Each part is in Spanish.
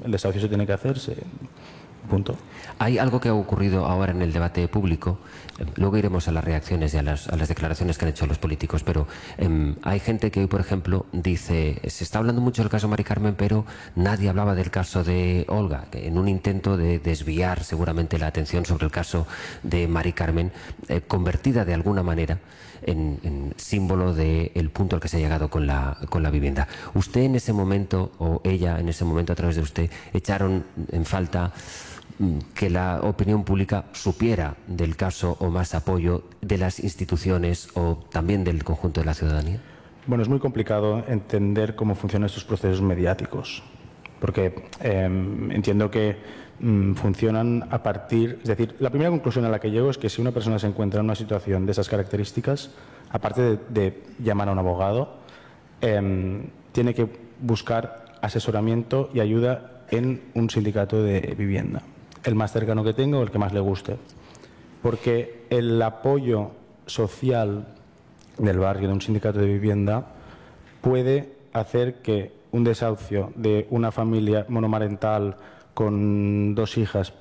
el desahucio se tiene que hacer, punto. Hay algo que ha ocurrido ahora en el debate público, luego iremos a las reacciones y a las declaraciones que han hecho los políticos, pero hay gente que hoy, por ejemplo, dice, se está hablando mucho del caso Mari Carmen, pero nadie hablaba del caso de Olga, que en un intento de desviar seguramente la atención sobre el caso de Mari Carmen, convertida de alguna manera en símbolo del punto al que se ha llegado con la vivienda. ¿Usted en ese momento, o ella en ese momento a través de usted, echaron en falta que la opinión pública supiera del caso o más apoyo de las instituciones o también del conjunto de la ciudadanía? Bueno, es muy complicado entender cómo funcionan estos procesos mediáticos, porque entiendo que funcionan a partir... Es decir, la primera conclusión a la que llego es que si una persona se encuentra en una situación de esas características, aparte de llamar a un abogado, tiene que buscar asesoramiento y ayuda en un sindicato de vivienda, el más cercano que tenga o el que más le guste, porque el apoyo social del barrio de un sindicato de vivienda puede hacer que un desahucio de una familia monomarental con 2 hijas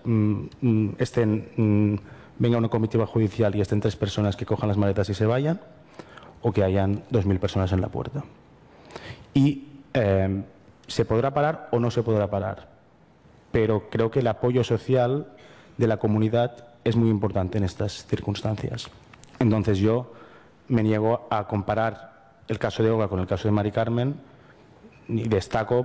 venga una comitiva judicial y estén 3 personas que cojan las maletas y se vayan, o que hayan 2.000 personas en la puerta. Y se podrá parar o no se podrá parar, pero creo que el apoyo social de la comunidad es muy importante en estas circunstancias. Entonces yo me niego a comparar el caso de Olga con el caso de Mari Carmen y destaco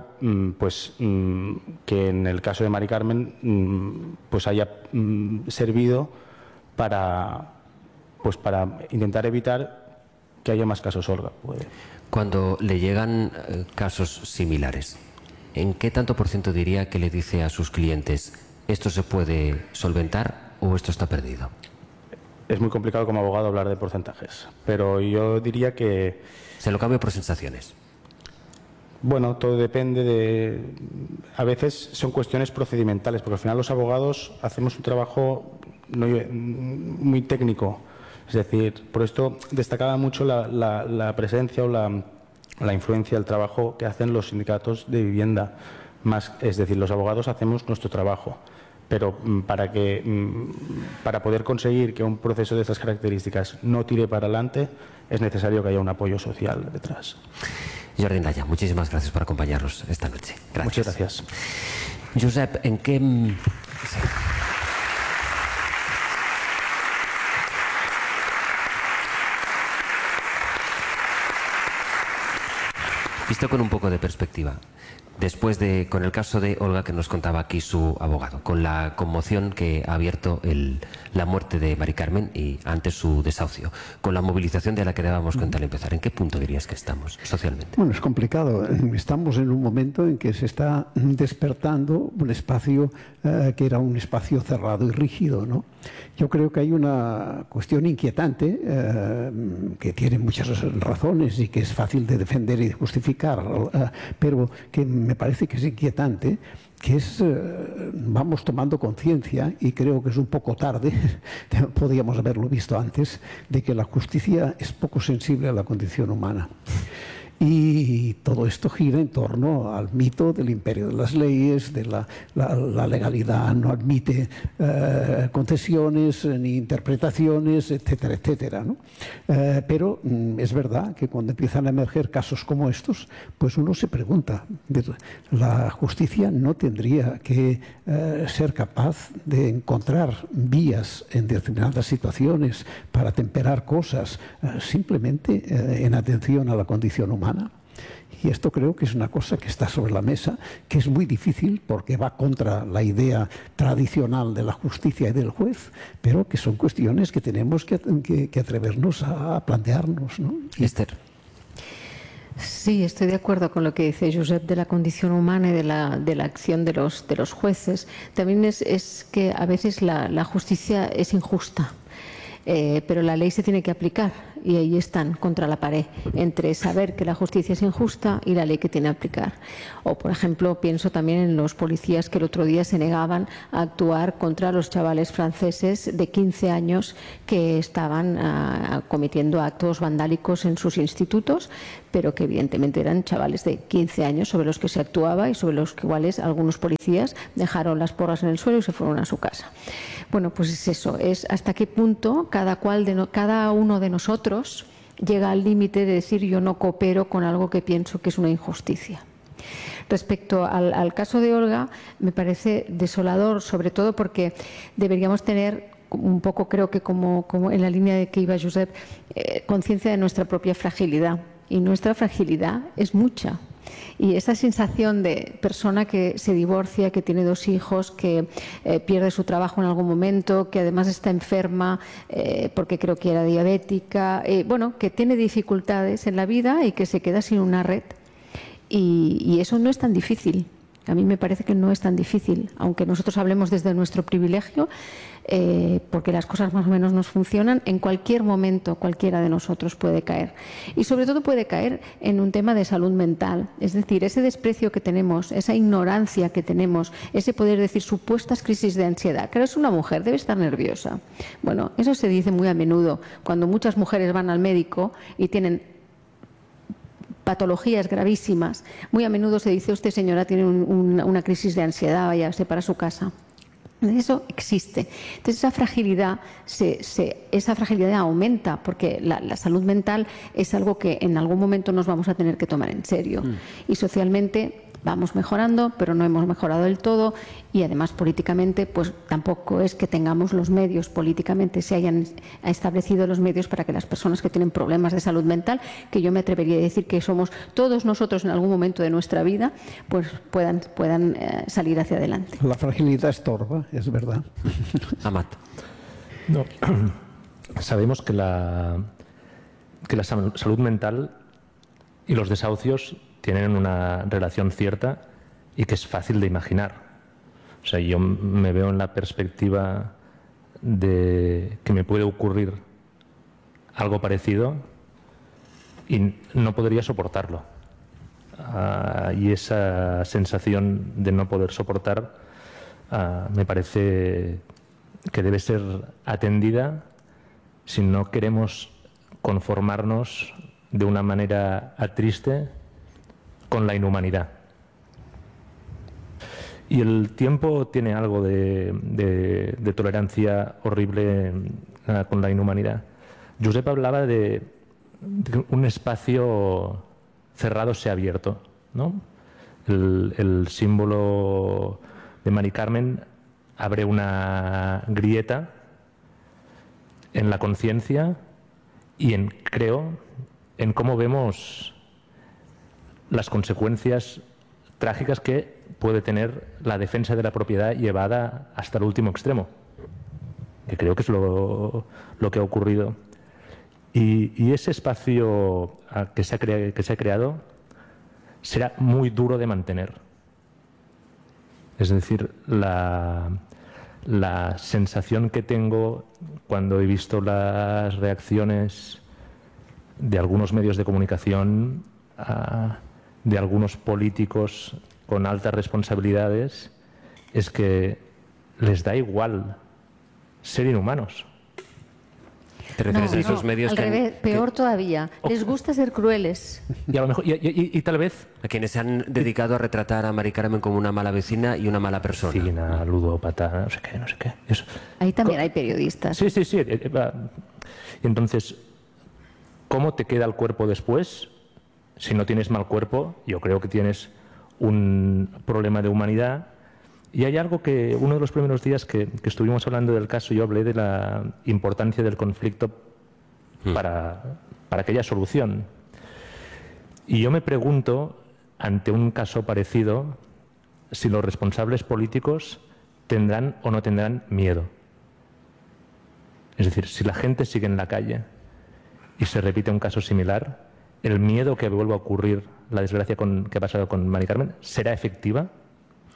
que en el caso de Mari Carmen haya servido para intentar evitar que haya más casos Olga. Cuando le llegan casos similares, ¿en qué tanto por ciento diría que le dice a sus clientes esto se puede solventar o esto está perdido? Es muy complicado como abogado hablar de porcentajes, pero yo diría que... Se lo cambio por sensaciones. Bueno, todo depende de... A veces son cuestiones procedimentales, porque al final los abogados hacemos un trabajo muy técnico. Es decir, por esto destacaba mucho la presencia o la influencia del trabajo que hacen los sindicatos de vivienda. Es decir, los abogados hacemos nuestro trabajo, pero para poder conseguir que un proceso de estas características no tire para adelante, es necesario que haya un apoyo social detrás. Jordi Naya, muchísimas gracias por acompañarnos esta noche. Gracias. Muchas gracias. Josep, ¿en qué...? Sí. Visto con un poco de perspectiva, después con el caso de Olga que nos contaba aquí su abogado, con la conmoción que ha abierto la muerte de Mari Carmen y antes su desahucio, con la movilización de la que dábamos cuenta al empezar, ¿en qué punto dirías que estamos socialmente? Bueno, es complicado. Estamos en un momento en que se está despertando un espacio que era un espacio cerrado y rígido, ¿no? Yo creo que hay una cuestión inquietante que tiene muchas razones y que es fácil de defender y de justificar, pero que me parece que es inquietante, que es, vamos tomando conciencia, y creo que es un poco tarde, podríamos haberlo visto antes, de que la justicia es poco sensible a la condición humana. Y todo esto gira en torno al mito del imperio de las leyes, de la legalidad no admite concesiones ni interpretaciones, etcétera, etcétera, ¿no? Pero es verdad que cuando empiezan a emerger casos como estos, pues uno se pregunta, la justicia no tendría que ser capaz de encontrar vías en determinadas situaciones para temperar cosas, simplemente en atención a la condición humana. Y esto creo que es una cosa que está sobre la mesa, que es muy difícil porque va contra la idea tradicional de la justicia y del juez, pero que son cuestiones que tenemos que atrevernos a plantearnos, ¿no? Esther. Sí, estoy de acuerdo con lo que dice Josep de la condición humana y de la acción de los jueces. También es que a veces la justicia es injusta. Pero la ley se tiene que aplicar y ahí están, contra la pared, entre saber que la justicia es injusta y la ley que tiene que aplicar. O, por ejemplo, pienso también en los policías que el otro día se negaban a actuar contra los chavales franceses de 15 años que estaban cometiendo actos vandálicos en sus institutos, pero que evidentemente eran chavales de 15 años sobre los que se actuaba y sobre los cuales algunos policías dejaron las porras en el suelo y se fueron a su casa. Bueno, pues es eso, es hasta qué punto cada uno de nosotros llega al límite de decir yo no coopero con algo que pienso que es una injusticia. Respecto al caso de Olga, me parece desolador, sobre todo porque deberíamos tener un poco, creo que como en la línea de que iba Josep, conciencia de nuestra propia fragilidad. Y nuestra fragilidad es mucha. Y esa sensación de persona que se divorcia, que tiene 2 hijos, que pierde su trabajo en algún momento, que además está enferma porque creo que era diabética, bueno, que tiene dificultades en la vida y que se queda sin una red. Y eso no es tan difícil. A mí me parece que no es tan difícil, aunque nosotros hablemos desde nuestro privilegio, porque las cosas más o menos nos funcionan, en cualquier momento cualquiera de nosotros puede caer. Y sobre todo puede caer en un tema de salud mental, es decir, ese desprecio que tenemos, esa ignorancia que tenemos, ese poder decir supuestas crisis de ansiedad. Que eres una mujer, debe estar nerviosa. Bueno, eso se dice muy a menudo, cuando muchas mujeres van al médico y tienen patologías gravísimas, muy a menudo se dice, usted señora tiene una crisis de ansiedad, váyase para su casa. Eso existe. Entonces esa fragilidad aumenta porque la salud mental es algo que en algún momento nos vamos a tener que tomar en serio. Y socialmente vamos mejorando, pero no hemos mejorado del todo, y además políticamente pues tampoco es que tengamos los medios, políticamente se hayan establecido los medios para que las personas que tienen problemas de salud mental, que yo me atrevería a decir que somos todos nosotros en algún momento de nuestra vida, pues puedan salir hacia adelante. La fragilidad estorba, es verdad. Amat. No. Sabemos que la salud mental y los desahucios tienen una relación cierta y que es fácil de imaginar. O sea, yo me veo en la perspectiva de que me puede ocurrir algo parecido y no podría soportarlo. Y esa sensación de no poder soportar me parece que debe ser atendida si no queremos conformarnos de una manera triste con la inhumanidad. Y el tiempo tiene algo de tolerancia horrible con la inhumanidad. Josep hablaba de un espacio cerrado se ha abierto, ¿no? El símbolo de Mari Carmen abre una grieta en la conciencia y creo en cómo vemos las consecuencias trágicas que puede tener la defensa de la propiedad llevada hasta el último extremo, que creo que es lo que ha ocurrido. Y ese espacio que se ha creado será muy duro de mantener. Es decir, la sensación que tengo cuando he visto las reacciones de algunos medios de comunicación, de algunos políticos con altas responsabilidades, es que les da igual ser inhumanos. ¿Te refieres a esos medios al revés, peor todavía, les gusta ser crueles? Y a lo mejor, y tal vez... A quienes se han dedicado a retratar a Mari Carmen como una mala vecina y una mala persona. Fina, ludópata, no sé qué. Eso. Ahí también hay periodistas. Sí. Entonces, ¿cómo te queda el cuerpo después? Si no tienes mal cuerpo, yo creo que tienes un problema de humanidad. Y hay algo que, uno de los primeros días que estuvimos hablando del caso, yo hablé de la importancia del conflicto para que haya solución. Y yo me pregunto, ante un caso parecido, si los responsables políticos tendrán o no tendrán miedo. Es decir, si la gente sigue en la calle y se repite un caso similar, el miedo que vuelva a ocurrir la desgracia que ha pasado con Mari Carmen, ¿será efectiva?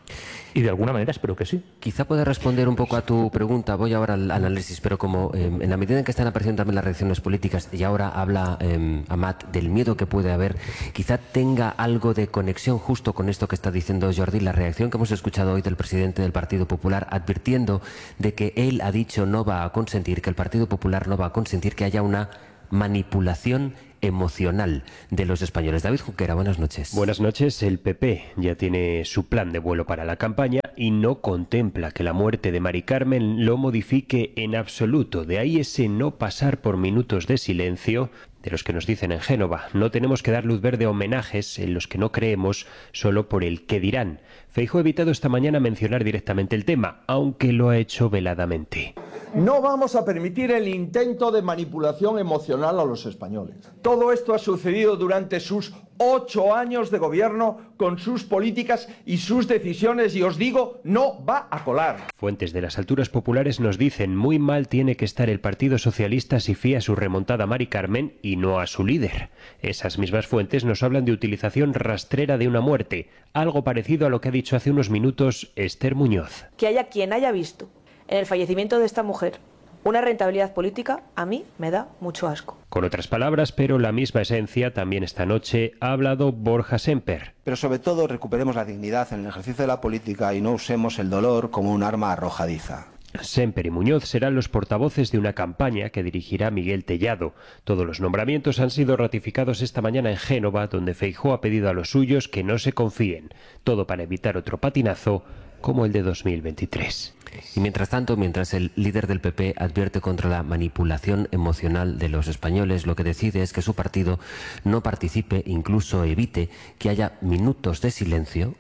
Y de alguna manera espero que sí. Quizá pueda responder un poco a tu pregunta. Voy ahora al análisis, pero como en la medida en que están apareciendo también las reacciones políticas y ahora habla Amat del miedo que puede haber, quizá tenga algo de conexión justo con esto que está diciendo Jordi, la reacción que hemos escuchado hoy del presidente del Partido Popular advirtiendo de que él ha dicho no va a consentir, que el Partido Popular no va a consentir que haya una manipulación emocional de los españoles. David Junquera, buenas noches. Buenas noches. El PP ya tiene su plan de vuelo para la campaña y no contempla que la muerte de Mari Carmen lo modifique en absoluto. De ahí ese no pasar por minutos de silencio de los que nos dicen en Génova. No tenemos que dar luz verde a homenajes en los que no creemos solo por el qué dirán. Feijóo ha evitado esta mañana mencionar directamente el tema, aunque lo ha hecho veladamente. No vamos a permitir el intento de manipulación emocional a los españoles. Todo esto ha sucedido durante sus 8 años de gobierno con sus políticas y sus decisiones y os digo, no va a colar. Fuentes de las alturas populares nos dicen muy mal tiene que estar el Partido Socialista si fía su remontada a Mari Carmen y no a su líder. Esas mismas fuentes nos hablan de utilización rastrera de una muerte, algo parecido a lo que ha dicho hace unos minutos Esther Muñoz. Que haya quien haya visto en el fallecimiento de esta mujer una rentabilidad política, a mí me da mucho asco. Con otras palabras, pero la misma esencia, también esta noche ha hablado Borja Semper. Pero sobre todo recuperemos la dignidad en el ejercicio de la política y no usemos el dolor como un arma arrojadiza. Semper y Muñoz serán los portavoces de una campaña que dirigirá Miguel Tellado. Todos los nombramientos han sido ratificados esta mañana en Génova, donde Feijóo ha pedido a los suyos que no se confíen. Todo para evitar otro patinazo como el de 2023. Y mientras tanto, mientras el líder del PP advierte contra la manipulación emocional de los españoles, lo que decide es que su partido no participe, incluso evite que haya minutos de silencio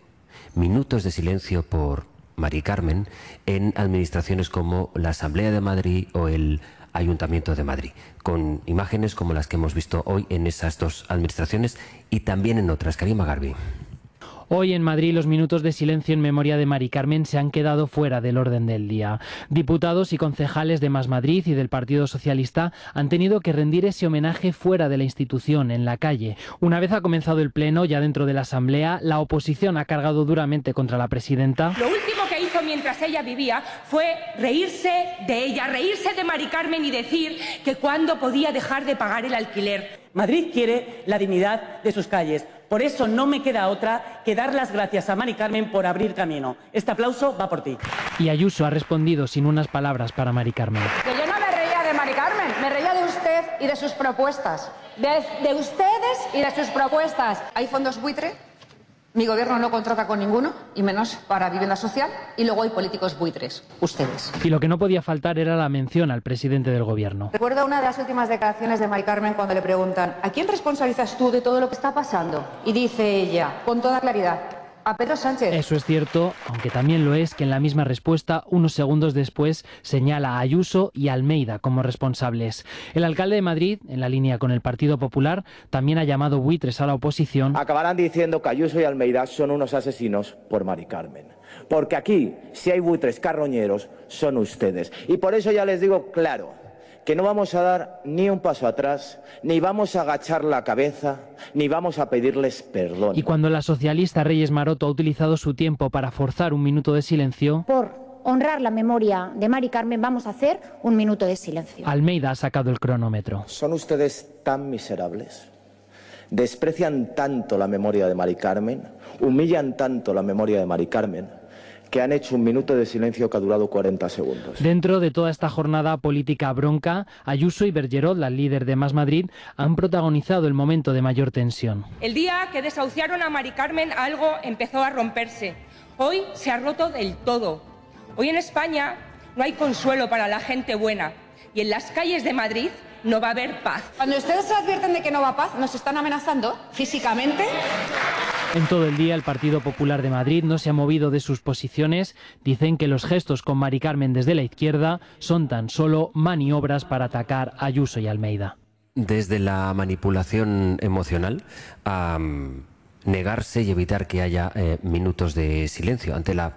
por Mari Carmen en administraciones como la Asamblea de Madrid o el Ayuntamiento de Madrid, con imágenes como las que hemos visto hoy en esas dos administraciones y también en otras. Karima Garbi. Hoy en Madrid los minutos de silencio en memoria de Mari Carmen se han quedado fuera del orden del día. Diputados y concejales de Más Madrid y del Partido Socialista han tenido que rendir ese homenaje fuera de la institución, en la calle. Una vez ha comenzado el pleno, ya dentro de la Asamblea, la oposición ha cargado duramente contra la presidenta. Lo último que hizo mientras ella vivía fue reírse de ella, reírse de Mari Carmen y decir que cuándo podía dejar de pagar el alquiler. Madrid quiere la dignidad de sus calles. Por eso no me queda otra que dar las gracias a Mari Carmen por abrir camino. Este aplauso va por ti. Y Ayuso ha respondido sin unas palabras para Mari Carmen. Que yo no me reía de Mari Carmen, me reía de usted y de sus propuestas. De ustedes y de sus propuestas. ¿Hay fondos buitre? Mi gobierno no contrata con ninguno, y menos para vivienda social, y luego hay políticos buitres, ustedes. Y lo que no podía faltar era la mención al presidente del gobierno. Recuerdo una de las últimas declaraciones de Mari Carmen cuando le preguntan ¿a quién responsabilizas tú de todo lo que está pasando? Y dice ella, con toda claridad, a Pedro Sánchez. Eso es cierto, aunque también lo es que en la misma respuesta, unos segundos después, señala a Ayuso y Almeida como responsables. El alcalde de Madrid, en la línea con el Partido Popular, también ha llamado buitres a la oposición. Acabarán diciendo que Ayuso y Almeida son unos asesinos por Mari Carmen. Porque aquí, si hay buitres carroñeros, son ustedes. Y por eso ya les digo claro, que no vamos a dar ni un paso atrás, ni vamos a agachar la cabeza, ni vamos a pedirles perdón. Y cuando la socialista Reyes Maroto ha utilizado su tiempo para forzar un minuto de silencio, por honrar la memoria de Mari Carmen vamos a hacer un minuto de silencio. Almeida ha sacado el cronómetro. ¿Son ustedes tan miserables? ¿Desprecian tanto la memoria de Mari Carmen? ¿Humillan tanto la memoria de Mari Carmen? Que han hecho un minuto de silencio que ha durado 40 segundos. Dentro de toda esta jornada política bronca, Ayuso y Bergerot, la líder de Más Madrid, han protagonizado el momento de mayor tensión. El día que desahuciaron a Mari Carmen algo empezó a romperse. Hoy se ha roto del todo. Hoy en España no hay consuelo para la gente buena y en las calles de Madrid no va a haber paz. Cuando ustedes se advierten de que no va a paz, nos están amenazando físicamente. En todo el día, el Partido Popular de Madrid no se ha movido de sus posiciones. Dicen que los gestos con Mari Carmen desde la izquierda son tan solo maniobras para atacar a Ayuso y Almeida. Desde la manipulación emocional a negarse y evitar que haya minutos de silencio ante la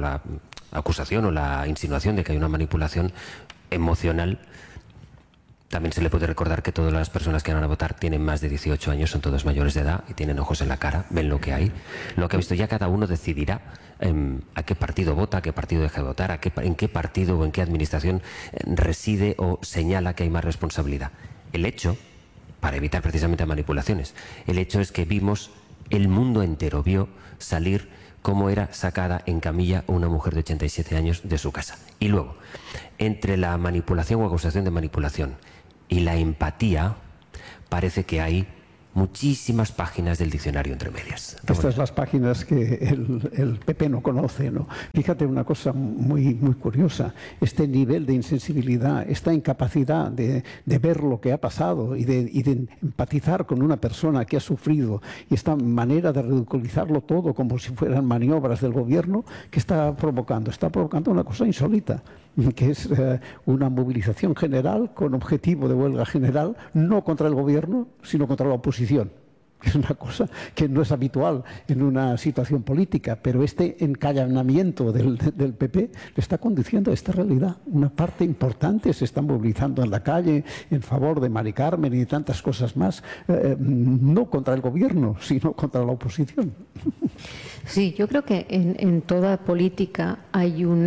acusación o la insinuación de que hay una manipulación emocional. También se le puede recordar que todas las personas que van a votar tienen más de 18 años, son todos mayores de edad y tienen ojos en la cara, ven lo que hay. Lo que ha visto, ya cada uno decidirá a qué partido vota, a qué partido deja de votar, en qué partido o en qué administración reside o señala que hay más responsabilidad. El hecho, para evitar precisamente manipulaciones, el hecho es que vimos, el mundo entero vio salir cómo era sacada en camilla una mujer de 87 años de su casa. Y luego, entre la manipulación o acusación de manipulación y la empatía, parece que hay muchísimas páginas del diccionario entre medias. Estas las páginas que el PP no conoce, ¿no? Fíjate una cosa muy curiosa, este nivel de insensibilidad, esta incapacidad de ver lo que ha pasado y de empatizar con una persona que ha sufrido, y esta manera de ridiculizarlo todo como si fueran maniobras del gobierno, que está provocando una cosa insólita, que es una movilización general con objetivo de huelga general, no contra el gobierno, sino contra la oposición. Es una cosa que no es habitual en una situación política, pero este encallanamiento del PP le está conduciendo a esta realidad. Una parte importante se está movilizando en la calle en favor de Mari Carmen y de tantas cosas más, no contra el gobierno, sino contra la oposición. Sí, yo creo que en toda política hay un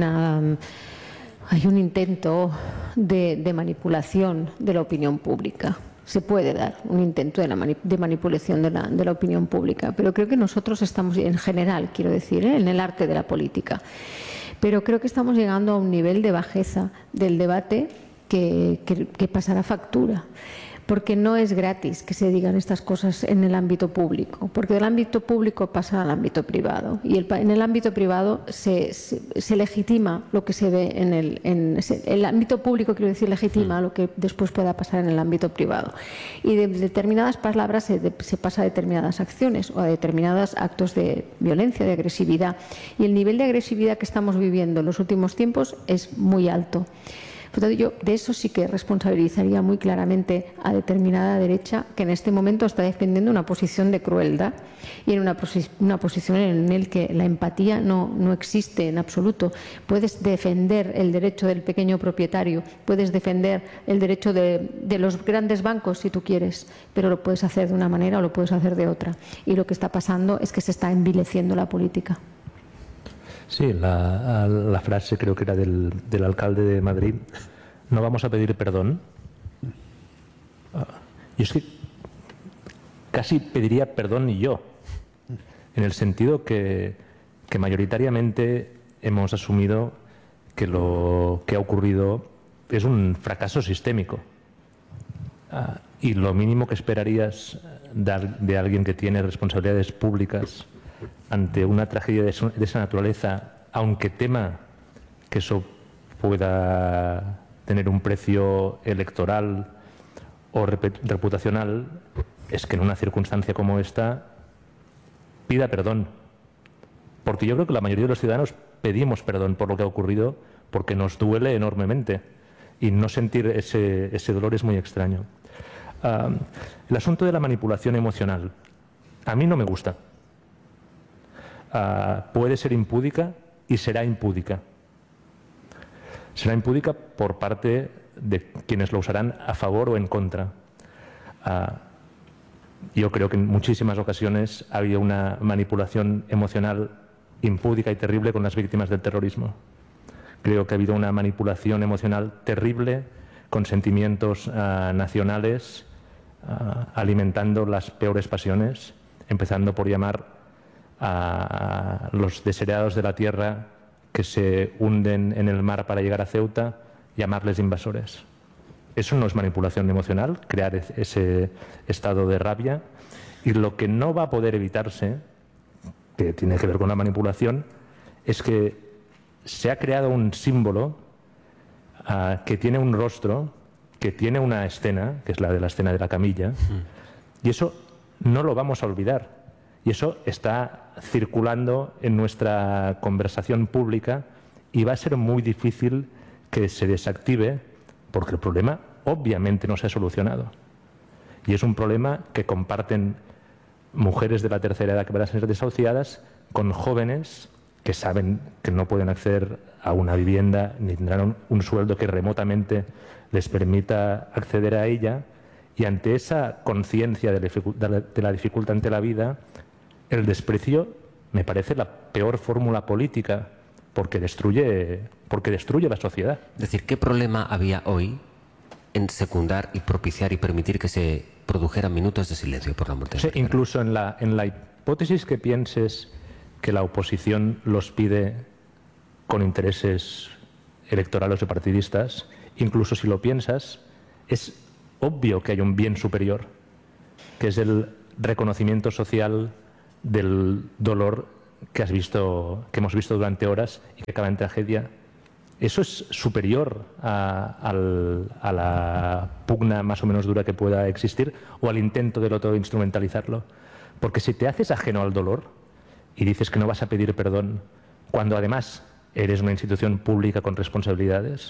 intento de manipulación de la opinión pública. Se puede dar un intento de manipulación de la opinión pública, pero creo que nosotros estamos, en general, quiero decir, en el arte de la política, pero creo que estamos llegando a un nivel de bajeza del debate que pasará factura. Porque no es gratis que se digan estas cosas en el ámbito público, porque del ámbito público pasa al ámbito privado, y en el ámbito privado se legitima lo que se ve el ámbito público, quiero decir, legitima lo que después pueda pasar en el ámbito privado, y de determinadas palabras se pasa a determinadas acciones o a determinados actos de violencia, de agresividad, y el nivel de agresividad que estamos viviendo en los últimos tiempos es muy alto. Por tanto, yo de eso sí que responsabilizaría muy claramente a determinada derecha que en este momento está defendiendo una posición de crueldad y en una posición en la que la empatía no existe en absoluto. Puedes defender el derecho del pequeño propietario, puedes defender el derecho de los grandes bancos si tú quieres, pero lo puedes hacer de una manera o lo puedes hacer de otra. Y lo que está pasando es que se está envileciendo la política. Sí, la frase creo que era del alcalde de Madrid: no vamos a pedir perdón. Yo es que casi pediría perdón yo, en el sentido que mayoritariamente hemos asumido que lo que ha ocurrido es un fracaso sistémico. Y lo mínimo que esperarías de alguien que tiene responsabilidades públicas ante una tragedia de esa naturaleza, aunque tema que eso pueda tener un precio electoral o reputacional, es que en una circunstancia como esta pida perdón. Porque yo creo que la mayoría de los ciudadanos pedimos perdón por lo que ha ocurrido, porque nos duele enormemente, y no sentir ese dolor es muy extraño. El asunto de la manipulación emocional a mí no me gusta. Puede ser impúdica y será impúdica. Será impúdica por parte de quienes lo usarán a favor o en contra. Yo creo que en muchísimas ocasiones ha habido una manipulación emocional impúdica y terrible con las víctimas del terrorismo. Creo que ha habido una manipulación emocional terrible con sentimientos nacionales, alimentando las peores pasiones, empezando por llamar a los desheredados de la tierra que se hunden en el mar para llegar a Ceuta, llamarles invasores. Eso no es manipulación emocional, crear ese estado de rabia. Y lo que no va a poder evitarse, que tiene que ver con la manipulación, es que se ha creado un símbolo que tiene un rostro, que tiene una escena, que es la escena de la camilla, y eso no lo vamos a olvidar. Y eso está circulando en nuestra conversación pública y va a ser muy difícil que se desactive, porque el problema obviamente no se ha solucionado. Y es un problema que comparten mujeres de la tercera edad que van a ser desahuciadas con jóvenes que saben que no pueden acceder a una vivienda ni tendrán un sueldo que remotamente les permita acceder a ella, y ante esa conciencia de la dificultad ante la vida, el desprecio me parece la peor fórmula política, porque destruye la sociedad. Es decir, ¿qué problema había hoy en secundar y propiciar y permitir que se produjeran minutos de silencio por la muerte? Incluso en la hipótesis que pienses que la oposición los pide con intereses electorales o partidistas, incluso si lo piensas, es obvio que hay un bien superior, que es el reconocimiento social del dolor que hemos visto durante horas y que acaba en tragedia. Eso es superior a la pugna más o menos dura que pueda existir o al intento del otro de instrumentalizarlo. Porque si te haces ajeno al dolor y dices que no vas a pedir perdón cuando además eres una institución pública con responsabilidades,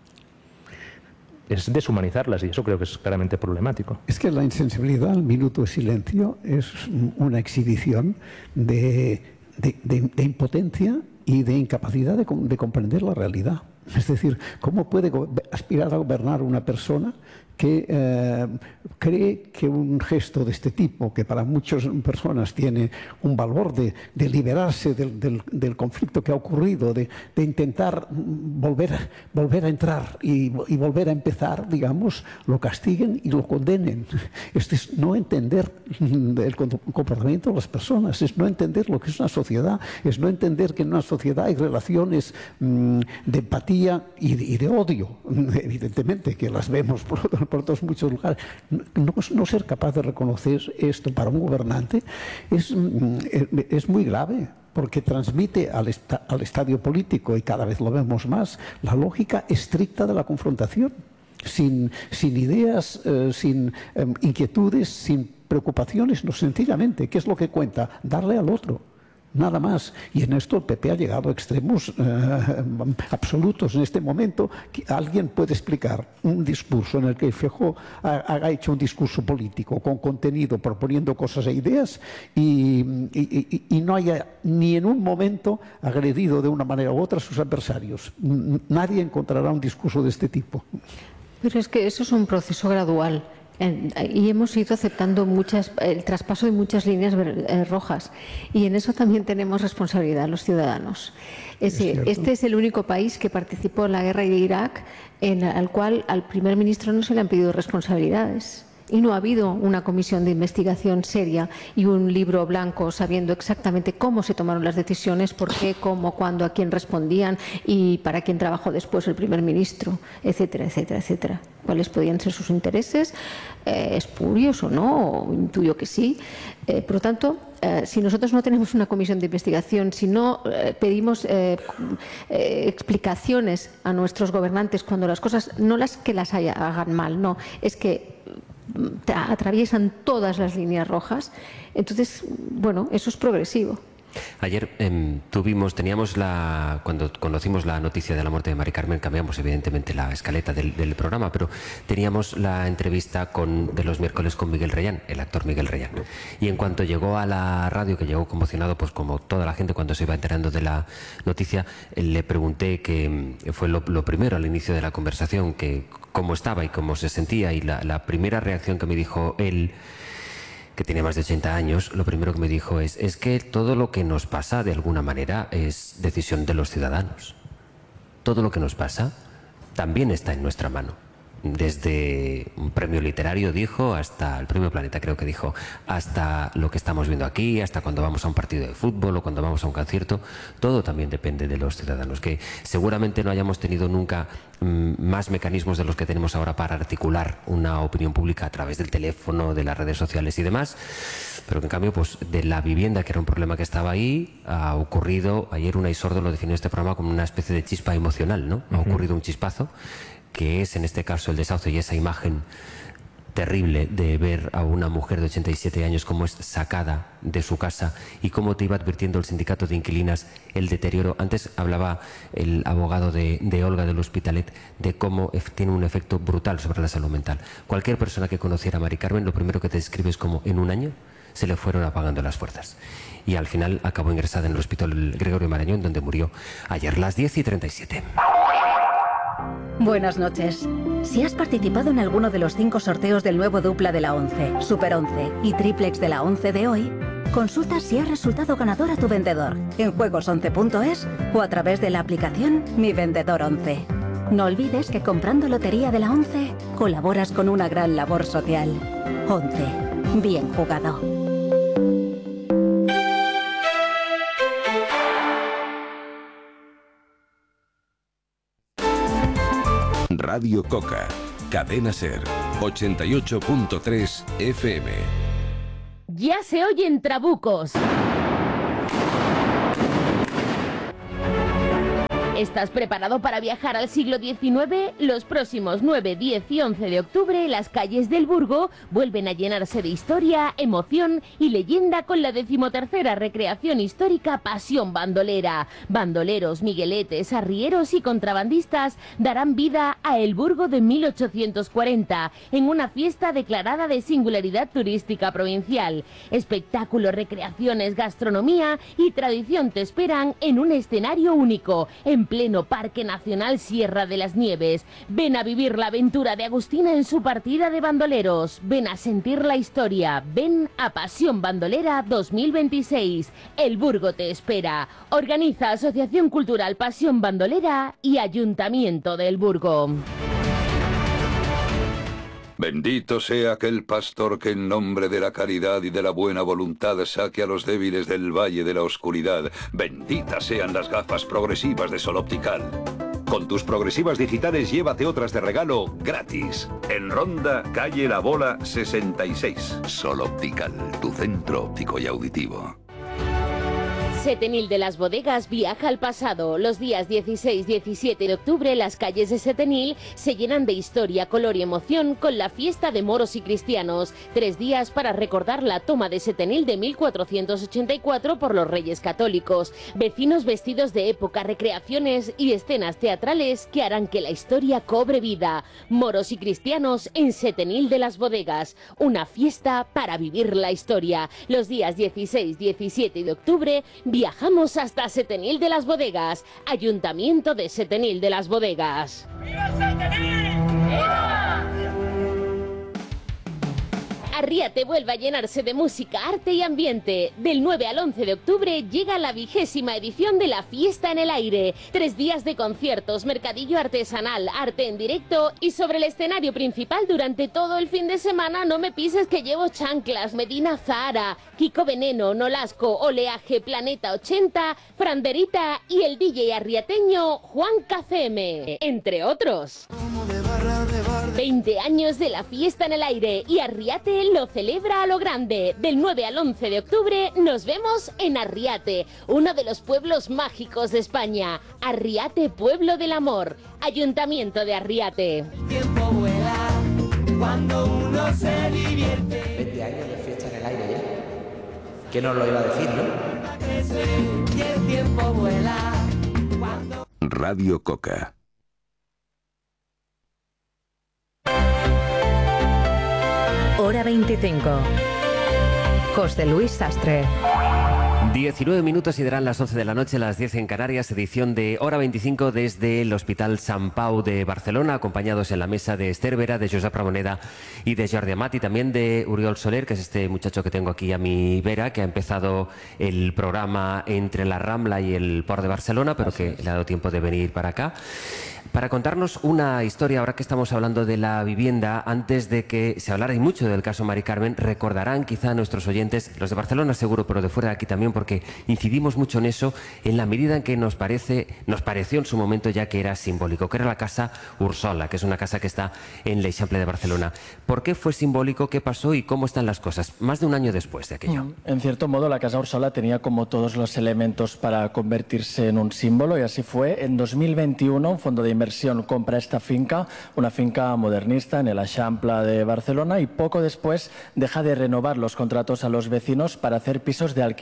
es deshumanizarlas, y eso creo que es claramente problemático. Es que la insensibilidad al minuto de silencio es una exhibición de impotencia y de incapacidad de comprender la realidad. Es decir, ¿cómo puede aspirar a gobernar una persona que cree que un gesto de este tipo, que para muchas personas tiene un valor de liberarse del conflicto que ha ocurrido, de intentar volver a entrar y volver a empezar, digamos, lo castiguen y lo condenen? Esto es no entender el comportamiento de las personas, es no entender lo que es una sociedad, es no entender que en una sociedad hay relaciones de empatía y de odio, evidentemente, que las vemos por todos muchos lugares. No ser capaz de reconocer esto para un gobernante es muy grave, porque transmite al estadio político, y cada vez lo vemos más, la lógica estricta de la confrontación, sin ideas, sin inquietudes, sin preocupaciones, no, sencillamente, ¿qué es lo que cuenta? Darle al otro. Nada más. Y en esto el PP ha llegado a extremos absolutos. En este momento, ¿alguien puede explicar un discurso en el que Feijóo ha hecho un discurso político con contenido, proponiendo cosas e ideas, y no haya ni en un momento agredido de una manera u otra a sus adversarios? Nadie encontrará un discurso de este tipo. Pero es que eso es un proceso gradual. Y hemos ido aceptando el traspaso de muchas líneas rojas, y en eso también tenemos responsabilidad los ciudadanos. Es decir, este es el único país que participó en la guerra de Irak al cual al primer ministro no se le han pedido responsabilidades. Y no ha habido una comisión de investigación seria y un libro blanco sabiendo exactamente cómo se tomaron las decisiones, por qué, cómo, cuándo, a quién respondían y para quién trabajó después el primer ministro, etcétera, etcétera, etcétera. ¿Cuáles podían ser sus intereses? ¿Espurios o no? O intuyo que sí. Por lo tanto, si nosotros no tenemos una comisión de investigación, si no pedimos explicaciones a nuestros gobernantes cuando las cosas, no las que las hagan mal, no, es que atraviesan todas las líneas rojas, entonces, bueno, eso es progresivo. Ayer cuando conocimos la noticia de la muerte de Mari Carmen, cambiamos evidentemente la escaleta del programa, pero teníamos la entrevista de los miércoles con Miguel Reyán, el actor Miguel Reyán. Y en cuanto llegó a la radio, que llegó conmocionado, pues como toda la gente cuando se iba enterando de la noticia, le pregunté, que fue lo primero al inicio de la conversación, que cómo estaba y cómo se sentía, y la primera reacción que me dijo él, que tiene más de 80 años, lo primero que me dijo es que todo lo que nos pasa, de alguna manera, es decisión de los ciudadanos. Todo lo que nos pasa también está en nuestra mano. Desde un premio literario, dijo, hasta el premio Planeta, creo que dijo, hasta lo que estamos viendo aquí, hasta cuando vamos a un partido de fútbol o cuando vamos a un concierto, todo también depende de los ciudadanos, que seguramente no hayamos tenido nunca más mecanismos de los que tenemos ahora para articular una opinión pública a través del teléfono, de las redes sociales y demás, pero que en cambio, pues de la vivienda, que era un problema que estaba ahí, ha ocurrido, ayer Unai Sordo lo definió este programa como una especie de chispa emocional, ¿no? Ha ocurrido un chispazo, que es en este caso el desahucio, y esa imagen terrible de ver a una mujer de 87 años cómo es sacada de su casa y cómo te iba advirtiendo el sindicato de inquilinas el deterioro. Antes hablaba el abogado de Olga del Hospitalet de cómo tiene un efecto brutal sobre la salud mental. Cualquier persona que conociera a Mari Carmen, lo primero que te describe es como en un año se le fueron apagando las fuerzas. Y al final acabó ingresada en el Hospital Gregorio Marañón, donde murió ayer, las 10:37. Buenas noches. Si has participado en alguno de los 5 sorteos del nuevo dupla de la 11, Super 11 y triplex de la 11 de hoy, consulta si has resultado ganador a tu vendedor en juegos11.es o a través de la aplicación Mi Vendedor 11. No olvides que comprando Lotería de la 11 colaboras con una gran labor social. 11. Bien jugado. Radio Coca, Cadena Ser, 88.3 FM. Ya se oyen trabucos. ¿Estás preparado para viajar al siglo XIX? Los próximos 9, 10 y 11 de octubre, las calles del Burgo vuelven a llenarse de historia, emoción y leyenda con la 13ª recreación histórica Pasión Bandolera. Bandoleros, migueletes, arrieros y contrabandistas darán vida a El Burgo de 1840 en una fiesta declarada de singularidad turística provincial. Espectáculos, recreaciones, gastronomía y tradición te esperan en un escenario único, en pleno Parque Nacional Sierra de las Nieves. Ven a vivir la aventura de Agustina en su partida de bandoleros. Ven a sentir la historia. Ven a Pasión Bandolera 2026. El Burgo te espera. Organiza Asociación Cultural Pasión Bandolera y Ayuntamiento del Burgo. Bendito sea aquel pastor que en nombre de la caridad y de la buena voluntad saque a los débiles del valle de la oscuridad. Benditas sean las gafas progresivas de Sol Optical. Con tus progresivas digitales llévate otras de regalo gratis. En Ronda, calle La Bola 66. Sol Optical, tu centro óptico y auditivo. Setenil de las Bodegas viaja al pasado. Los días 16 y 17 de octubre las calles de Setenil se llenan de historia, color y emoción con la fiesta de moros y cristianos. 3 días para recordar la toma de Setenil de 1484 por los Reyes Católicos. Vecinos vestidos de época, recreaciones y escenas teatrales que harán que la historia cobre vida. Moros y cristianos en Setenil de las Bodegas. Una fiesta para vivir la historia. Los días 16, 17 de octubre viajamos hasta Setenil de las Bodegas, Ayuntamiento de Setenil de las Bodegas. ¡Viva Setenil! ¡Viva! Arriate vuelve a llenarse de música, arte y ambiente. Del 9 al 11 de octubre llega la 20ª edición de la Fiesta en el Aire. 3 días de conciertos, mercadillo artesanal, arte en directo y sobre el escenario principal durante todo el fin de semana No me pises que llevo chanclas, Medina Zahara, Kiko Veneno, Nolasco, Oleaje, Planeta 80, Franderita y el DJ arriateño Juan KCM, entre otros. 20 años de la Fiesta en el Aire y Arriate lo celebra a lo grande. Del 9 al 11 de octubre nos vemos en Arriate, uno de los pueblos mágicos de España. Arriate, pueblo del amor. Ayuntamiento de Arriate. El tiempo vuela cuando uno se divierte. 20 años de Fiesta en el Aire ya. ¿Quién nos lo iba a decir, no? Y el tiempo vuela cuando... Radio Coca. Hora 25. José Luis Sastre. 19 minutos y darán las 11 de la noche, las 10 en Canarias, edición de Hora 25 desde el Hospital Sant Pau de Barcelona, acompañados en la mesa de Esther Vera, de Josep Ramoneda y de Jordi Amat, y también de Uriol Soler, que es este muchacho que tengo aquí a mi vera, que ha empezado el programa entre la Rambla y el Port de Barcelona, pero que le ha dado tiempo de venir para acá, para contarnos una historia. Ahora que estamos hablando de la vivienda, antes de que se hablara y mucho del caso Mari Carmen, recordarán quizá a nuestros oyentes, los de Barcelona seguro, pero de fuera de aquí también, porque incidimos mucho en eso, en la medida en que nos pareció en su momento ya que era simbólico, que era la Casa Ursola, que es una casa que está en l'Eixample de Barcelona. ¿Por qué fue simbólico? ¿Qué pasó? ¿Y cómo están las cosas? Más de un año después de aquello. En cierto modo, la Casa Ursola tenía como todos los elementos para convertirse en un símbolo, y así fue. En 2021, un fondo de inversión compra esta finca, una finca modernista en el Eixample de Barcelona, y poco después deja de renovar los contratos a los vecinos para hacer pisos de alquiler de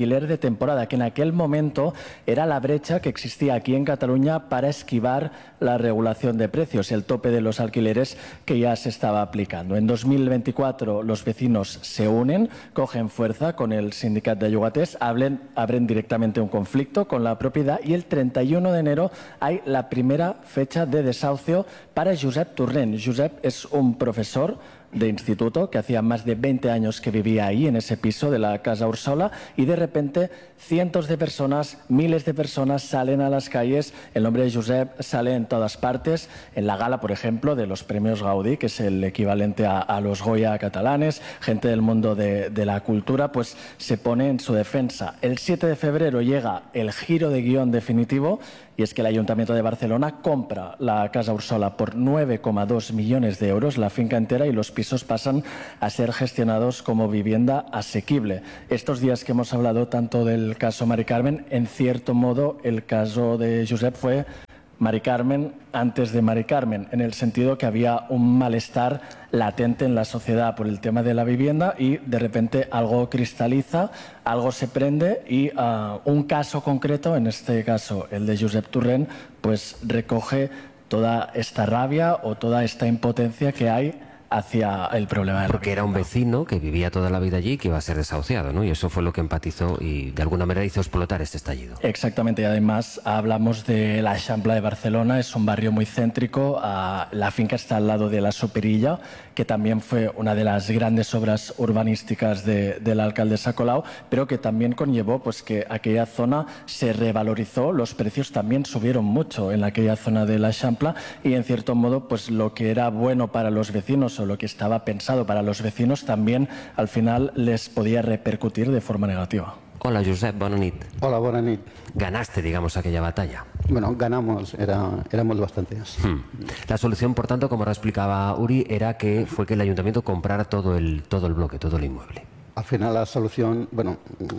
temporada, que en aquel momento era la brecha que existía aquí en Cataluña para esquivar la regulación de precios, el tope de los alquileres que ya se estaba aplicando. En 2024 los vecinos se unen, cogen fuerza con el sindicat de llogaters, abren directamente un conflicto con la propiedad y el 31 de enero hay la primera fecha de desahucio para Josep Torrent. Josep es un profesor de instituto que hacía más de 20 años que vivía ahí, en ese piso de la Casa Ursola, y de repente cientos de personas, miles de personas salen a las calles. El nombre de Josep sale en todas partes, en la gala, por ejemplo, de los premios Gaudí, que es el equivalente a los Goya catalanes. Gente del mundo de la cultura pues se pone en su defensa. El 7 de febrero llega el giro de guión definitivo, y es que el Ayuntamiento de Barcelona compra la Casa Ursola por 9,2 millones de euros, la finca entera, y los pisos pasan a ser gestionados como vivienda asequible. Estos días que hemos hablado tanto del caso Mari Carmen, en cierto modo el caso de Josep fue Mari Carmen antes de Mari Carmen, en el sentido que había un malestar latente en la sociedad por el tema de la vivienda y de repente algo cristaliza, algo se prende y un caso concreto, en este caso el de Josep Torrent, pues recoge toda esta rabia o toda esta impotencia que hay hacia el problema de la Porque era un vecino que vivía toda la vida allí y que iba a ser desahuciado, ¿no? Y eso fue lo que empatizó y de alguna manera hizo explotar este estallido. Exactamente, y además hablamos de la Eixample de Barcelona, es un barrio muy céntrico, la finca está al lado de la Superilla, que también fue una de las grandes obras urbanísticas de la alcaldesa Colau, pero que también conllevó pues que aquella zona se revalorizó, los precios también subieron mucho en aquella zona de la Eixample y en cierto modo pues lo que era bueno para los vecinos o lo que estaba pensado para los vecinos también al final les podía repercutir de forma negativa. Hola, Josep, bona nit. Hola, bona nit. Ganaste, digamos, aquella batalla. Bueno, ganamos, éramos bastantes. La solución, por tanto, como ahora explicaba Uri, era que fue que el ayuntamiento comprara todo el bloque, todo el inmueble. Al final la solución, bueno,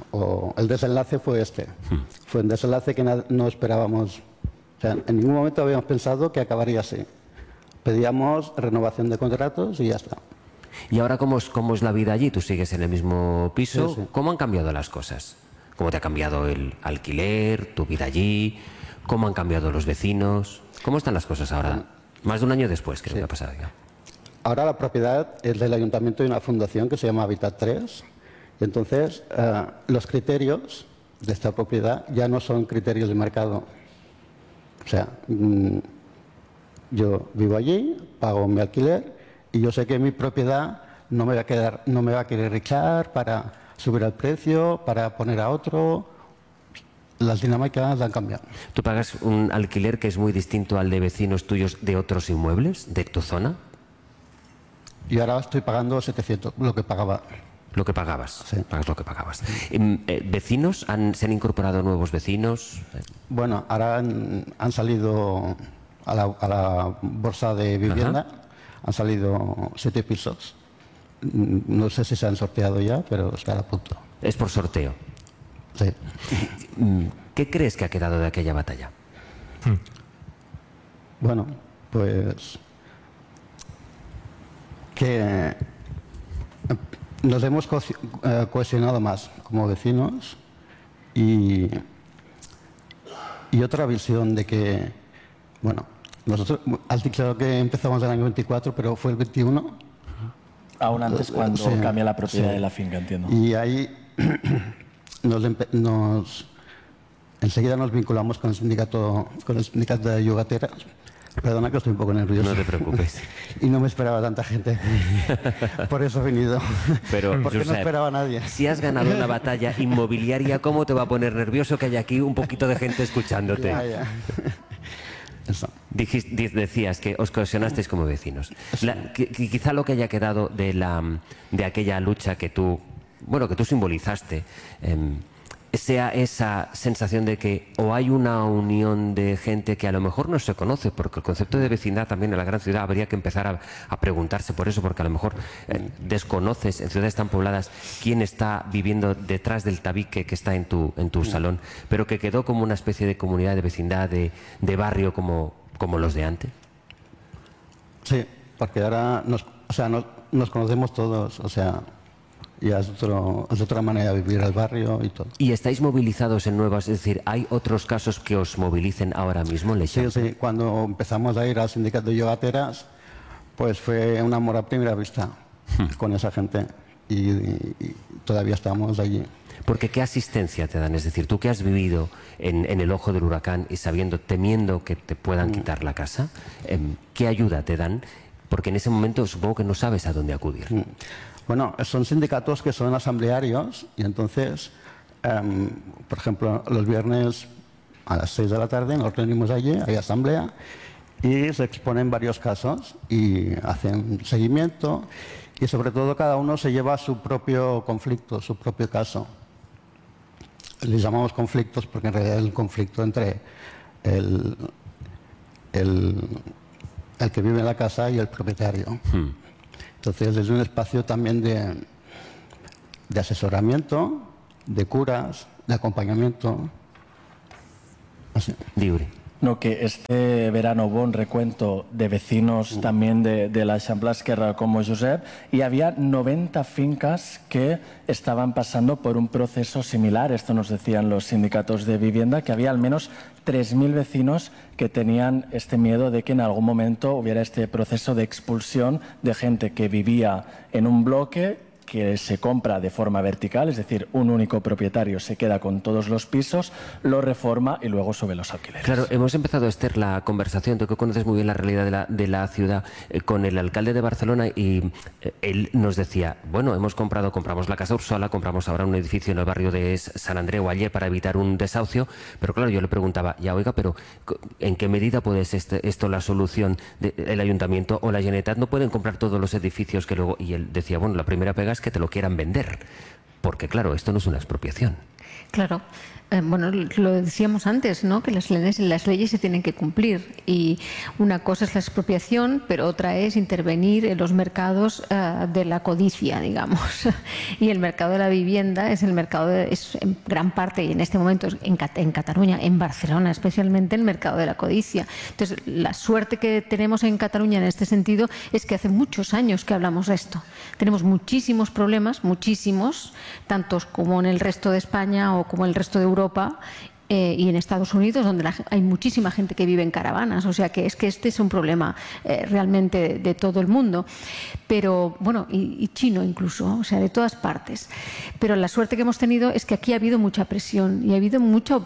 o el desenlace fue este. Fue un desenlace que no esperábamos. O sea, en ningún momento habíamos pensado que acabaría así. Pedíamos renovación de contratos y ya está. ¿Y ahora cómo es la vida allí? ¿Tú sigues en el mismo piso? Sí, sí. ¿Cómo han cambiado las cosas? ¿Cómo te ha cambiado el alquiler, tu vida allí? ¿Cómo han cambiado los vecinos? ¿Cómo están las cosas ahora? Más de un año después, creo que ha pasado ya. Ahora la propiedad es del ayuntamiento y una fundación que se llama Habitat 3. Y entonces los criterios de esta propiedad ya no son criterios de mercado. O sea, yo vivo allí, pago mi alquiler y yo sé que mi propiedad no me va a querer echar para subir el precio, para poner a otro. Las dinámicas han cambiado. ¿Tú pagas un alquiler que es muy distinto al de vecinos tuyos de otros inmuebles de tu zona? Y ahora estoy pagando 700, lo que pagaba. Lo que pagabas, sí. Pagas lo que pagabas. ¿Vecinos? ¿Se han incorporado nuevos vecinos? Bueno, ahora han salido a la bolsa de vivienda, han salido 7 pisos. No sé si se han sorteado ya, pero están a punto. ¿Es por sorteo? Sí. ¿Qué crees que ha quedado de aquella batalla? Bueno, pues que nos hemos cohesionado más como vecinos y otra visión de que, bueno, nosotros, has dicho que empezamos en el año 24, pero fue el 21. Aún antes cuando Sí, cambia la propiedad sí. de la finca, entiendo. Y ahí enseguida nos vinculamos con el sindicato de llogateras. Perdona que estoy un poco nervioso. No te preocupes. Y no me esperaba tanta gente. Por eso he venido. Pero, porque Josep, no esperaba a nadie. Si has ganado una batalla inmobiliaria, ¿cómo te va a poner nervioso que haya aquí un poquito de gente escuchándote? Ya. Eso. Decías que os cohesionasteis como vecinos. Quizá lo que haya quedado de aquella lucha que tú simbolizaste sea esa sensación de que o hay una unión de gente que a lo mejor no se conoce, porque el concepto de vecindad también en la gran ciudad habría que empezar a preguntarse por eso, porque a lo mejor desconoces en ciudades tan pobladas quién está viviendo detrás del tabique que está en tu salón, pero que quedó como una especie de comunidad de vecindad, de barrio como los de antes. Sí, porque ahora nos conocemos todos, o sea, ya es otra manera de vivir el barrio y todo. ¿Y estáis movilizados en nuevas? Es decir, ¿hay otros casos que os movilicen ahora mismo en l'Eixample? Sí, cuando empezamos a ir al sindicato de yogateras, pues fue un amor a primera vista con esa gente y todavía estamos allí. Porque ¿qué asistencia te dan? Es decir, tú que has vivido en el ojo del huracán y temiendo que te puedan quitar la casa, ¿qué ayuda te dan? Porque en ese momento supongo que no sabes a dónde acudir. Bueno, son sindicatos que son asamblearios y entonces, por ejemplo, los viernes a las 6 de la tarde nos reunimos allí, hay asamblea y se exponen varios casos y hacen seguimiento y sobre todo cada uno se lleva su propio conflicto, su propio caso. Les llamamos conflictos porque en realidad es el conflicto entre el que vive en la casa y el propietario. Entonces es un espacio también de asesoramiento, de curas, de acompañamiento. Así. Libre. No, que este verano hubo un recuento de vecinos también de la Eixample Esquerra como Josep y había 90 fincas que estaban pasando por un proceso similar. Esto nos decían los sindicatos de vivienda, que había al menos 3.000 vecinos que tenían este miedo de que en algún momento hubiera este proceso de expulsión de gente que vivía en un bloque que se compra de forma vertical, es decir, un único propietario se queda con todos los pisos, lo reforma y luego sube los alquileres. Claro, hemos empezado, Esther, la conversación, tú que conoces muy bien la realidad de la ciudad, con el alcalde de Barcelona y él nos decía, bueno, compramos la Casa Úrsula, compramos ahora un edificio en el barrio de Sant Andreu Aller para evitar un desahucio, pero claro, yo le preguntaba, ya oiga, pero ¿en qué medida puede ser esto la solución del Ayuntamiento o la Generalitat? ¿No pueden comprar todos los edificios que luego...? Y él decía, bueno, la primera pega es que te lo quieran vender, porque claro, esto no es una expropiación. Claro. Bueno, lo decíamos antes, ¿no? Que las leyes se tienen que cumplir y una cosa es la expropiación, pero otra es intervenir en los mercados de la codicia, digamos. Y el mercado de la vivienda es el mercado, es en gran parte y en este momento en Cataluña, en Barcelona especialmente, el mercado de la codicia. Entonces, la suerte que tenemos en Cataluña en este sentido es que hace muchos años que hablamos de esto. Tenemos muchísimos problemas, muchísimos, tantos como en el resto de España o como en el resto de Europa y en Estados Unidos, donde hay muchísima gente que vive en caravanas, o sea que este es un problema realmente de todo el mundo, pero bueno, y chino incluso, o sea, de todas partes. Pero la suerte que hemos tenido es que aquí ha habido mucha presión y ha habido mucha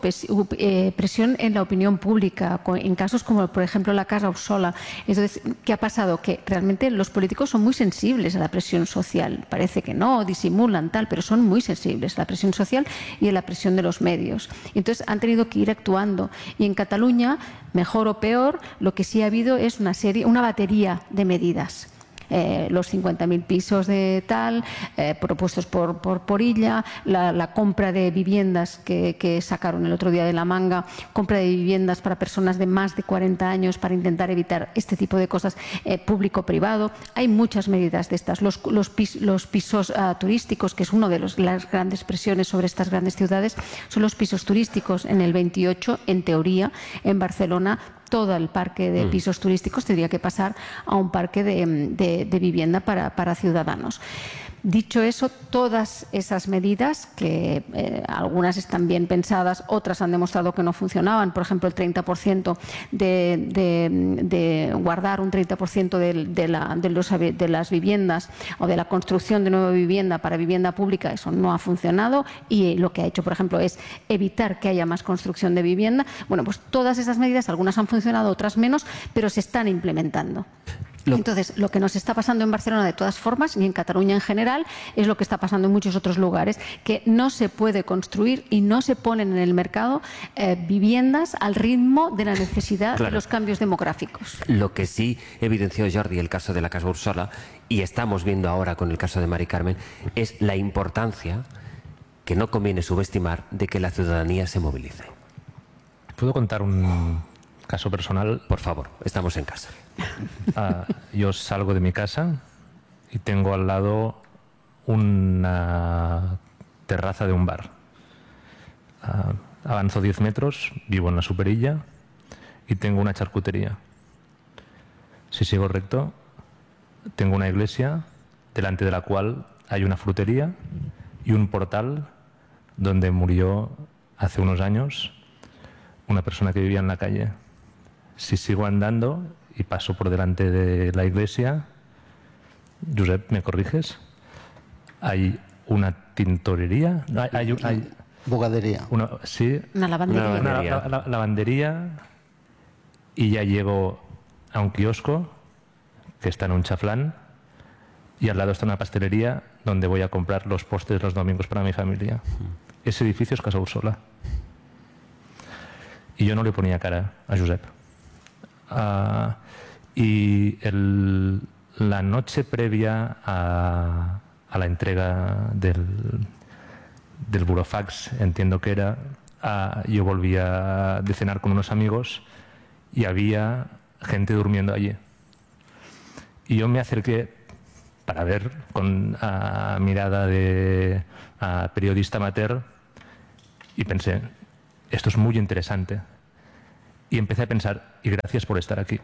presión en la opinión pública, en casos como por ejemplo la Casa Úrsula. Entonces, ¿qué ha pasado? Que realmente los políticos son muy sensibles a la presión social, parece que no, disimulan tal, pero son muy sensibles a la presión social y a la presión de los medios. Entonces, han tenido que ir actuando y en Cataluña, mejor o peor, lo que sí ha habido es una batería de medidas. Los 50.000 pisos de tal, propuestos por Illa, la compra de viviendas que sacaron el otro día de la manga, compra de viviendas para personas de más de 40 años para intentar evitar este tipo de cosas, público-privado. Hay muchas medidas de estas. Los pisos turísticos, que es una de las grandes presiones sobre estas grandes ciudades, son los pisos turísticos. En el 28, en teoría, en Barcelona, todo el parque de pisos turísticos tendría que pasar a un parque de vivienda para ciudadanos. Dicho eso, todas esas medidas, que algunas están bien pensadas, otras han demostrado que no funcionaban, por ejemplo, el 30% de guardar un 30% de las viviendas o de la construcción de nueva vivienda para vivienda pública, eso no ha funcionado y lo que ha hecho, por ejemplo, es evitar que haya más construcción de vivienda. Bueno, pues todas esas medidas, algunas han funcionado, otras menos, pero se están implementando. Entonces, lo que nos está pasando en Barcelona de todas formas y en Cataluña en general es lo que está pasando en muchos otros lugares, que no se puede construir y no se ponen en el mercado viviendas al ritmo de la necesidad de los cambios demográficos. Lo que sí evidenció Jordi el caso de la Casa Úrsula y estamos viendo ahora con el caso de Mari Carmen es la importancia que no conviene subestimar de que la ciudadanía se movilice. ¿Puedo contar un caso personal? Por favor, estamos en casa. Yo salgo de mi casa y tengo al lado una terraza de un bar. Avanzo 10 metros, vivo en la Superilla y tengo una charcutería. Si sigo recto, tengo una iglesia delante de la cual hay una frutería y un portal donde murió hace unos años una persona que vivía en la calle. Si sigo andando y paso por delante de la iglesia, Josep, ¿me corriges? Hay una tintorería, hay bugadería. Sí, una lavandería. Una lavandería, y ya llego a un kiosco que está en un chaflán, y al lado está una pastelería donde voy a comprar los postres los domingos para mi familia. Ese edificio es Casa Úrsula. Y yo no le ponía cara a Josep. Y la noche previa a la entrega del burofax, entiendo que era, yo volvía de cenar con unos amigos y había gente durmiendo allí. Y yo me acerqué para ver con mirada de periodista amateur y pensé, esto es muy interesante. Y empecé a pensar, y gracias por estar aquí.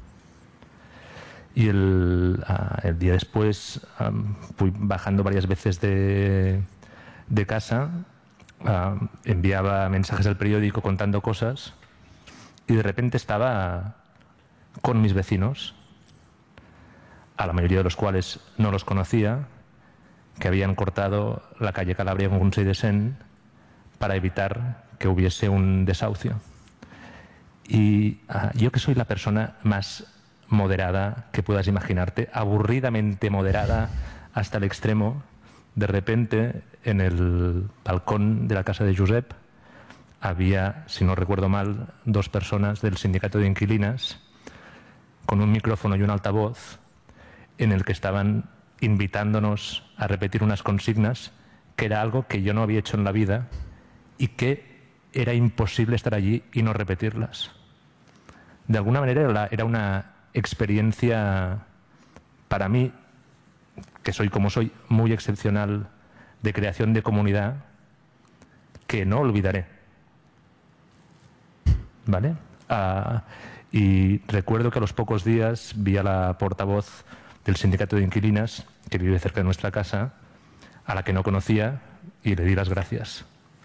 Y el día después fui bajando varias veces de casa, enviaba mensajes al periódico contando cosas, y de repente estaba con mis vecinos, a la mayoría de los cuales no los conocía, que habían cortado la calle Calabria con Consell de Cent para evitar que hubiese un desahucio. Y yo, que soy la persona más moderada que puedas imaginarte, aburridamente moderada hasta el extremo, de repente en el balcón de la casa de Josep había, si no recuerdo mal, 2 personas del sindicato de inquilinas con un micrófono y un altavoz en el que estaban invitándonos a repetir unas consignas, que era algo que yo no había hecho en la vida y que era imposible estar allí y no repetirlas. De alguna manera era una experiencia, para mí, que soy como soy, muy excepcional, de creación de comunidad, que no olvidaré. ¿Vale? Y recuerdo que a los pocos días vi a la portavoz del sindicato de inquilinas, que vive cerca de nuestra casa, a la que no conocía, y le di las gracias.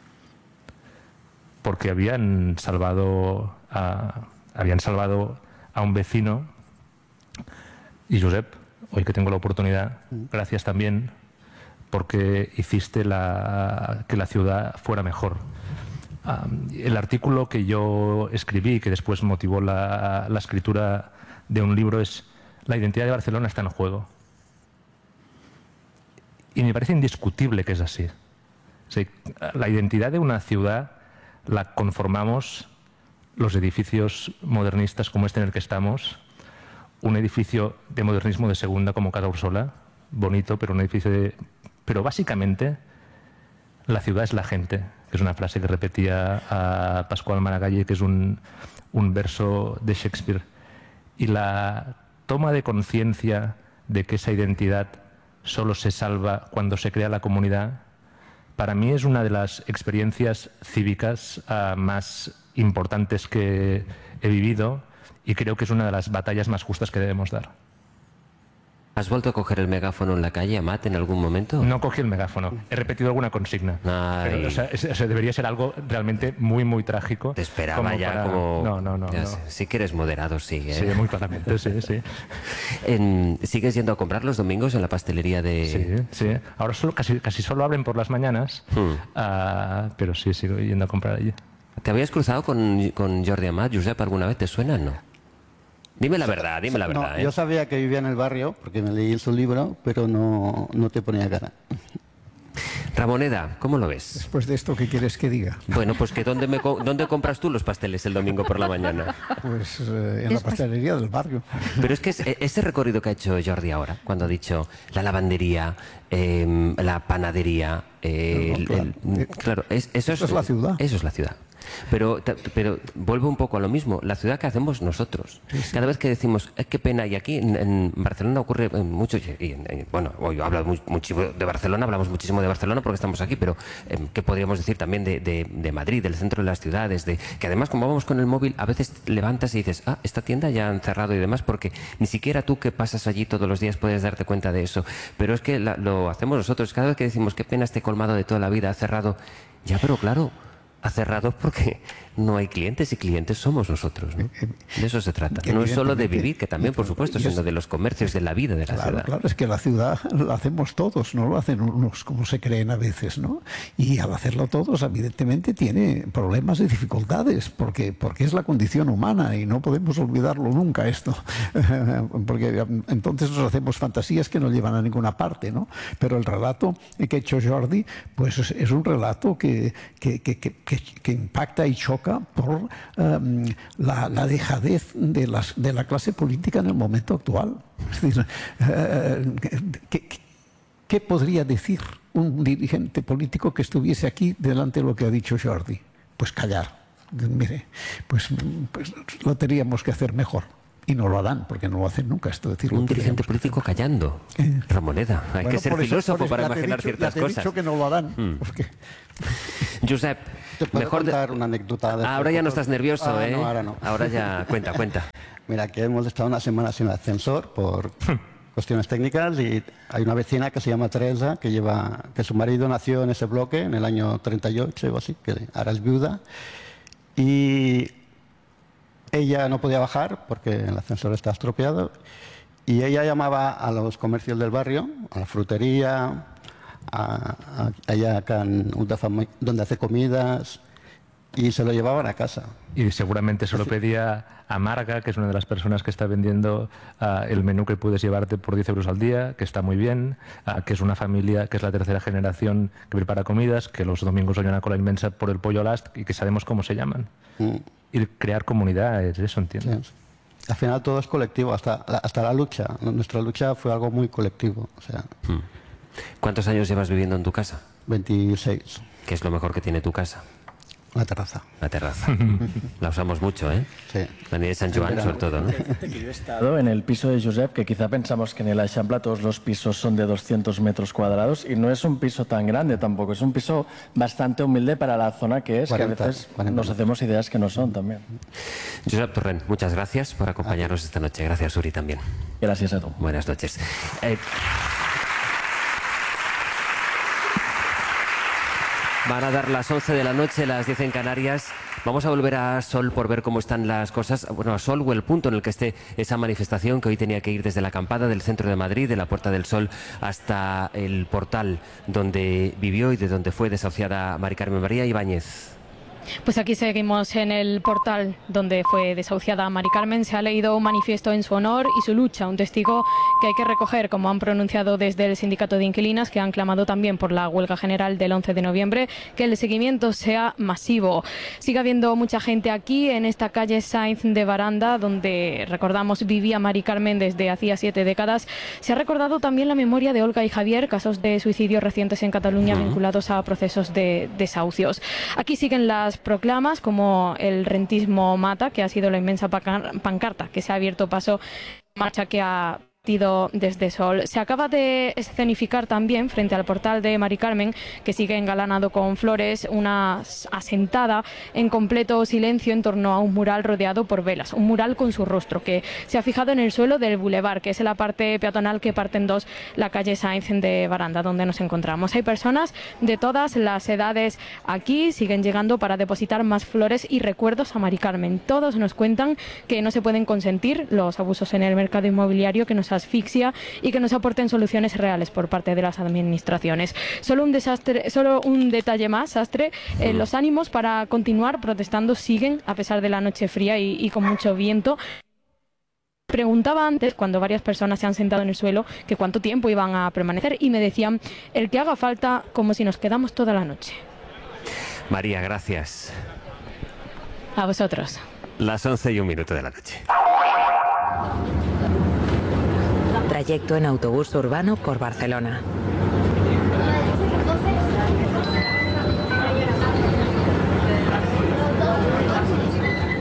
Porque habían salvado a un vecino. Y Josep, hoy que tengo la oportunidad, gracias también, porque hiciste que la ciudad fuera mejor. El artículo que yo escribí, que después motivó la escritura de un libro, es "La identidad de Barcelona está en juego". Y me parece indiscutible que es así. O sea, la identidad de una ciudad la conformamos los edificios modernistas como este en el que estamos, un edificio de modernismo de segunda como Casa Úrsula, bonito, pero un edificio Pero básicamente la ciudad es la gente, que es una frase que repetía a Pascual Maragall, que es un verso de Shakespeare. Y la toma de conciencia de que esa identidad solo se salva cuando se crea la comunidad, para mí es una de las experiencias cívicas más importantes que he vivido, y creo que es una de las batallas más justas que debemos dar. ¿Has vuelto a coger el megáfono en la calle, Amat, en algún momento? No cogí el megáfono. He repetido alguna consigna. Pero, o sea, debería ser algo realmente muy, muy trágico. Te esperaba ya como... No. Sí que eres moderado, sigue. Sí, muy claramente, sí. ¿Sigues yendo a comprar los domingos en la pastelería de...? Sí. Ahora casi solo abren por las mañanas, pero sí, sigo yendo a comprar allí. ¿Te habías cruzado con Jordi Amat, Josep, alguna vez? ¿Te suena o no? Dime la verdad, No, yo sabía que vivía en el barrio, porque me leí su libro, pero no te ponía cara. Ramoneda, ¿cómo lo ves? Después de esto, ¿qué quieres que diga? Bueno, pues que ¿dónde compras tú los pasteles el domingo por la mañana? Pues en la pastelería del barrio. Pero es que ese recorrido que ha hecho Jordi ahora, cuando ha dicho la lavandería, la panadería... Claro, eso es la ciudad. Eso es la ciudad. Pero vuelvo un poco a lo mismo, la ciudad que hacemos nosotros. Cada vez que decimos, qué pena, y aquí en Barcelona ocurre mucho, bueno, hoy hablo muchísimo de Barcelona, hablamos muchísimo de Barcelona porque estamos aquí, pero ¿qué podríamos decir también de Madrid, del centro de las ciudades? Que además, como vamos con el móvil, a veces levantas y dices, esta tienda ya han cerrado y demás, porque ni siquiera tú que pasas allí todos los días puedes darte cuenta de eso. Pero es que lo hacemos nosotros. Cada vez que decimos, qué pena, este colmado de toda la vida ha cerrado, ya, pero claro, ha cerrado porque no hay clientes y clientes somos nosotros, ¿no? De eso se trata. No es solo de vivir, que también, por supuesto, sino de los comercios, de la vida de la ciudad. Claro, es que la ciudad la hacemos todos, no lo hacen unos como se creen a veces, ¿no? Y al hacerlo todos, evidentemente, tiene problemas y dificultades, porque es la condición humana y no podemos olvidarlo nunca esto, porque entonces nos hacemos fantasías que no llevan a ninguna parte, ¿no? Pero el relato que ha hecho Jordi, pues es un relato que impacta y choca por la dejadez de la clase política en el momento actual. Es decir, ¿qué podría decir un dirigente político que estuviese aquí delante de lo que ha dicho Jordi? Pues callar. Mire, pues lo tendríamos que hacer mejor. Y no lo harán, porque no lo hacen nunca. Esto decir, un dirigente político callando. Ramoneda, hay que ser filósofo para imaginar ciertas cosas. Te he dicho que no lo harán. Josep, mejor contar una anécdota. Ahora ya no estás nervioso, ¿eh? No, ahora no. Ahora ya, cuenta. Mira, que hemos estado una semana sin ascensor por cuestiones técnicas y hay una vecina que se llama Teresa, que su marido nació en ese bloque en el año 38 o así, que ahora es viuda. Y ella no podía bajar porque el ascensor está estropeado y ella llamaba a los comercios del barrio, a la frutería, allá acá donde hace comidas, y se lo llevaban a casa. Y seguramente se lo pedía a Marga, que es una de las personas que está vendiendo el menú que puedes llevarte por 10 euros al día, que está muy bien, que es una familia, que es la tercera generación que prepara comidas, que los domingos hay una cola inmensa por el pollo last y que sabemos cómo se llaman. Y crear comunidad, es eso, entiendo. Sí. Al final todo es colectivo, hasta la lucha. Nuestra lucha fue algo muy colectivo. O sea. ¿Cuántos años llevas viviendo en tu casa? 26. ¿Qué es lo mejor que tiene tu casa? La terraza. La terraza. La usamos mucho, ¿eh? Sí. La de San Joan, sobre todo, ¿no? Yo he estado en el piso de Josep, que quizá pensamos que en el Eixample todos los pisos son de 200 metros cuadrados, y no es un piso tan grande tampoco, es un piso bastante humilde para la zona que es, 40, que a veces 40. Nos hacemos ideas que no son también. Josep Torrent, muchas gracias por acompañarnos esta noche. Gracias, Uri, también. Gracias a tú. Buenas noches. Van a dar las 11 de la noche, las 10 en Canarias. Vamos a volver a Sol por ver cómo están las cosas. Bueno, a Sol o el punto en el que esté esa manifestación, que hoy tenía que ir desde la acampada del centro de Madrid, de la Puerta del Sol, hasta el portal donde vivió y de donde fue desahuciada Mari Carmen María Ibáñez. Pues aquí seguimos en el portal donde fue desahuciada Mari Carmen. Se ha leído un manifiesto en su honor y su lucha, un testigo que hay que recoger, como han pronunciado desde el sindicato de inquilinas, que han clamado también por la huelga general del 11 de noviembre, que el seguimiento sea masivo. Sigue habiendo mucha gente aquí en esta calle Sainz de Baranda, donde, recordamos, vivía Mari Carmen desde hacía 7 décadas. Se ha recordado también la memoria de Olga y Javier, casos de suicidio recientes en Cataluña vinculados a procesos de desahucios. Aquí siguen las proclamas, como el rentismo mata, que ha sido la inmensa pancarta que se ha abierto paso, marcha que ha desde Sol. Se acaba de escenificar también frente al portal de Mari Carmen, que sigue engalanado con flores, una asentada en completo silencio en torno a un mural rodeado por velas, un mural con su rostro que se ha fijado en el suelo del bulevar, que es la parte peatonal que parte en dos la calle Sainz de Baranda, donde nos encontramos. Hay personas de todas las edades aquí, siguen llegando para depositar más flores y recuerdos a Mari Carmen. Todos nos cuentan que no se pueden consentir los abusos en el mercado inmobiliario, que nos asfixia, y que nos aporten soluciones reales por parte de las administraciones. Solo un detalle más, Sastre, los ánimos para continuar protestando siguen a pesar de la noche fría y con mucho viento. Preguntaba antes, cuando varias personas se han sentado en el suelo, que cuánto tiempo iban a permanecer, y me decían el que haga falta, como si nos quedamos toda la noche. María, gracias. A vosotros. Las 11:01 de la noche. Trayecto en autobús urbano por Barcelona.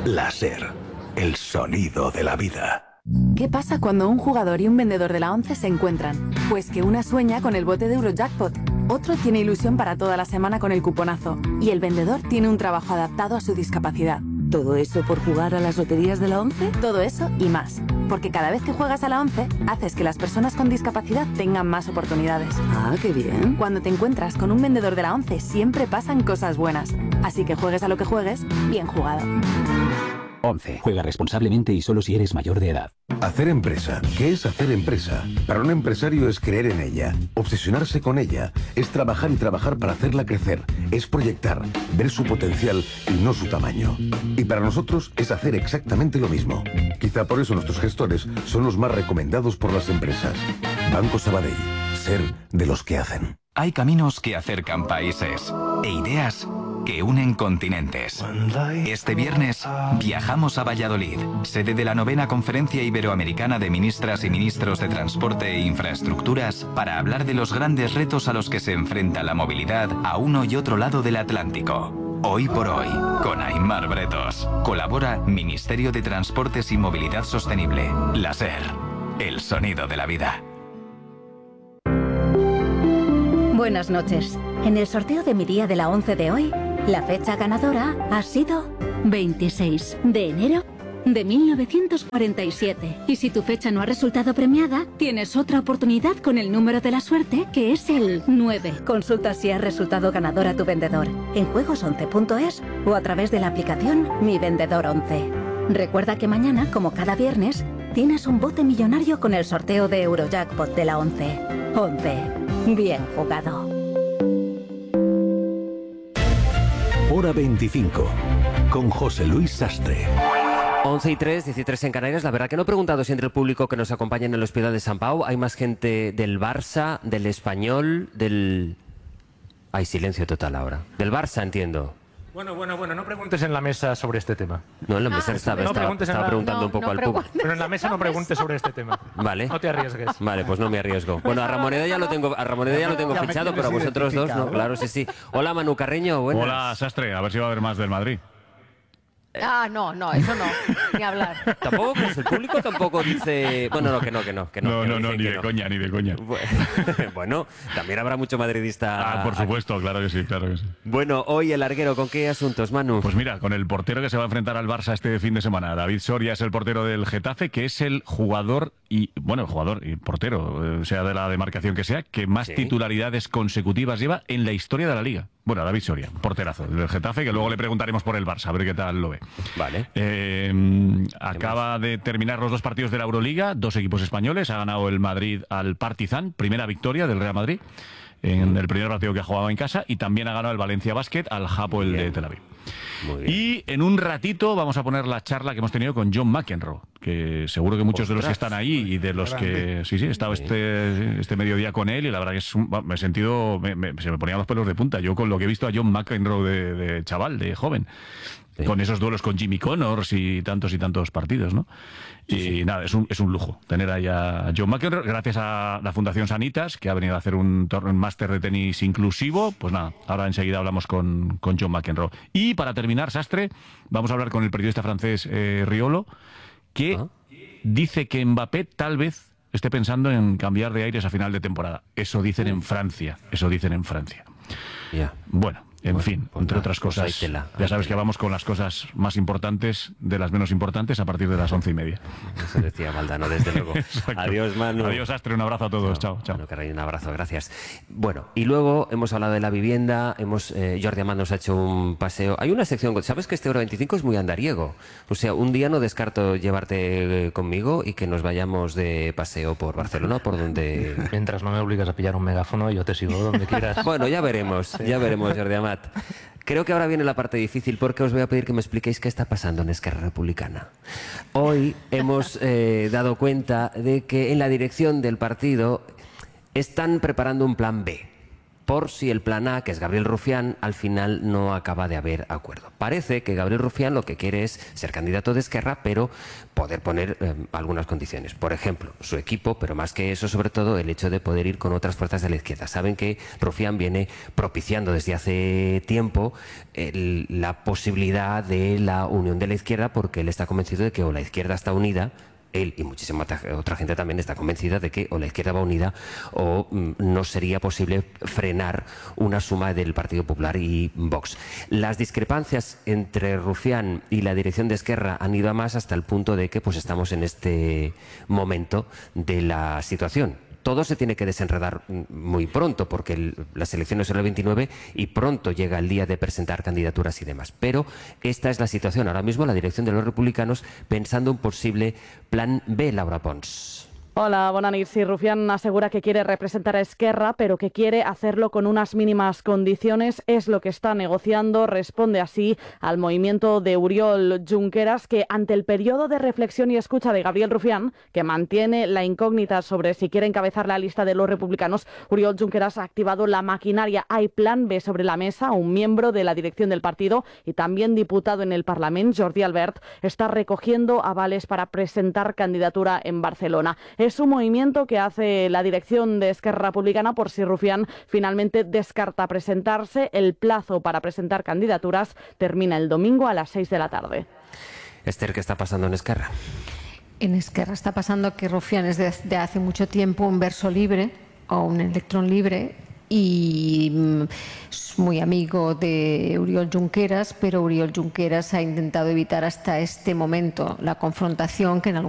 La SER, el sonido de la vida. ¿Qué pasa cuando un jugador y un vendedor de la 11 se encuentran? Pues que una sueña con el bote de Eurojackpot, otro tiene ilusión para toda la semana con el cuponazo y el vendedor tiene un trabajo adaptado a su discapacidad. ¿Todo eso por jugar a las loterías de la 11? Todo eso y más. Porque cada vez que juegas a la 11, haces que las personas con discapacidad tengan más oportunidades. ¡Ah, qué bien! Cuando te encuentras con un vendedor de la 11, siempre pasan cosas buenas. Así que juegues a lo que juegues, bien jugado. 11. Juega responsablemente y solo si eres mayor de edad. Hacer empresa. ¿Qué es hacer empresa? Para un empresario es creer en ella, obsesionarse con ella, es trabajar y trabajar para hacerla crecer, es proyectar, ver su potencial y no su tamaño. Y para nosotros es hacer exactamente lo mismo. Quizá por eso nuestros gestores son los más recomendados por las empresas. Banco Sabadell. Ser de los que hacen. Hay caminos que acercan países e ideas que unen continentes. Este viernes viajamos a Valladolid, sede de la 9ª Conferencia Iberoamericana de Ministras y Ministros de Transporte e Infraestructuras, para hablar de los grandes retos a los que se enfrenta la movilidad a uno y otro lado del Atlántico. Hoy por hoy, con Aimar Bretos. Colabora Ministerio de Transportes y Movilidad Sostenible. La SER, el sonido de la vida. Buenas noches. En el sorteo de mi día de la 11 de hoy, la fecha ganadora ha sido 26 de enero de 1947. Y si tu fecha no ha resultado premiada, tienes otra oportunidad con el número de la suerte, que es el 9. Consulta si ha resultado ganador a tu vendedor en juegos11.es o a través de la aplicación Mi Vendedor 11. Recuerda que mañana, como cada viernes, tienes un bote millonario con el sorteo de Eurojackpot de la 11. 11. Bien jugado. Hora 25, con José Luis Sastre. 11:03, 13 en Canarias. La verdad que no he preguntado si entre el público que nos acompaña en el Hospital de San Pau hay más gente del Barça, del Español, del... Hay silencio total ahora. Del Barça, entiendo. Bueno, no preguntes en la mesa sobre este tema. No, en la mesa estaba preguntando un poco al público. Pero en la mesa no preguntes sobre este tema. Vale. No te arriesgues. Vale, pues no me arriesgo. Bueno, a Ramoneda ya lo tengo fichado, pero a vosotros dos no, claro, sí. Hola, Manu Carreño, buenas. Hola, Sastre, a ver si va a haber más del Madrid. No, eso no, ni hablar. Tampoco, pues el público tampoco dice... Bueno, no, que no. No, ni de coña. Bueno, también habrá mucho madridista... por supuesto, aquí. Claro que sí. Bueno, hoy el larguero, ¿con qué asuntos, Manu? Pues mira, con el portero que se va a enfrentar al Barça este fin de semana. David Soria es el portero del Getafe, que es el jugador y portero, sea de la demarcación que sea, que más titularidades consecutivas lleva en la historia de la Liga. Bueno, David Soria, porterazo del Getafe, que luego le preguntaremos por el Barça, a ver qué tal lo ve. Vale. Acaba de terminar los 2 partidos de la Euroliga, 2 equipos españoles. Ha ganado el Madrid al Partizan, primera victoria del Real Madrid en el primer partido que ha jugado en casa, y también ha ganado el Valencia Basket al Hapoel de Tel Aviv. Y en un ratito vamos a poner la charla que hemos tenido con John McEnroe, que seguro que muchos de los que están ahí y de los que... Sí, he estado este mediodía con él, y la verdad que se me ponían los pelos de punta. Yo con lo que he visto a John McEnroe de chaval, de joven, con esos duelos con Jimmy Connors y tantos partidos, ¿no? Nada, es un lujo tener ahí a John McEnroe, gracias a la Fundación Sanitas, que ha venido a hacer un máster de tenis inclusivo. Pues nada, ahora enseguida hablamos con John McEnroe. Y para terminar, Sastre, vamos a hablar con el periodista francés Riolo, que dice que Mbappé tal vez esté pensando en cambiar de aires a final de temporada. Eso dicen en Francia. Bueno, en fin, entre otras cosas, ya sabes que vamos con las cosas más importantes de las menos importantes a partir de las 11:30. Eso decía Valdano, desde luego. Adiós, Manu. Adiós, Astre, un abrazo a todos. Chao. Manu Carreño, un abrazo, gracias. Bueno, y luego hemos hablado de la vivienda, Jordi Amand nos ha hecho un paseo. Hay una sección, ¿sabes que este Euro 25 es muy andariego? O sea, un día no descarto llevarte conmigo y que nos vayamos de paseo por Barcelona, por donde... Mientras no me obligas a pillar un megáfono, yo te sigo donde quieras. Bueno, ya veremos, Jordi Amand. Creo que ahora viene la parte difícil, porque os voy a pedir que me expliquéis qué está pasando en Esquerra Republicana. Hoy hemos dado cuenta de que en la dirección del partido están preparando un plan B. por si el plan A, que es Gabriel Rufián, al final no acaba de haber acuerdo. Parece que Gabriel Rufián lo que quiere es ser candidato de Esquerra, pero poder poner algunas condiciones. Por ejemplo, su equipo, pero más que eso, sobre todo, el hecho de poder ir con otras fuerzas de la izquierda. Saben que Rufián viene propiciando desde hace tiempo la posibilidad de la unión de la izquierda, porque él está convencido de que o la izquierda está unida, él y muchísima otra gente también está convencida de que o la izquierda va unida o no sería posible frenar una suma del Partido Popular y Vox. Las discrepancias entre Rufián y la dirección de Esquerra han ido a más, hasta el punto de que pues estamos en este momento de la situación. Todo se tiene que desenredar muy pronto, porque las elecciones son el 29 y pronto llega el día de presentar candidaturas y demás. Pero esta es la situación. Ahora mismo la dirección de los republicanos pensando un posible plan B, Laura Pons. Hola, bona nit. Sí, Rufián asegura que quiere representar a Esquerra, pero que quiere hacerlo con unas mínimas condiciones. Es lo que está negociando. Responde así al movimiento de Oriol Junqueras, que ante el periodo de reflexión y escucha de Gabriel Rufián, que mantiene la incógnita sobre si quiere encabezar la lista de los republicanos, Oriol Junqueras ha activado la maquinaria. Hay plan B sobre la mesa. Un miembro de la dirección del partido y también diputado en el Parlamento, Jordi Albert, está recogiendo avales para presentar candidatura en Barcelona. Es un movimiento que hace la dirección de Esquerra Republicana por si Rufián finalmente descarta presentarse. El plazo para presentar candidaturas termina el domingo a las 6 de la tarde. Esther, ¿qué está pasando en Esquerra? En Esquerra está pasando que Rufián es desde hace mucho tiempo un verso libre o un electrón libre y es muy amigo de Oriol Junqueras, pero Oriol Junqueras ha intentado evitar hasta este momento la confrontación que en algún